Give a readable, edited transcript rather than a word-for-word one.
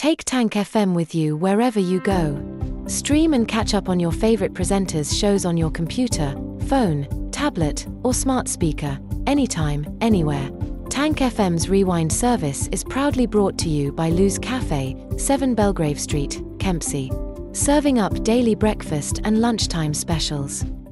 Take Tank FM with you wherever you go. Stream and catch up on your favorite presenters' shows on your computer, phone, tablet, or smart speaker, anytime, anywhere. Tank FM's Rewind service is proudly brought to you by Lou's Cafe, 7 Belgrave Street, Kempsey. Serving up daily breakfast and lunchtime specials.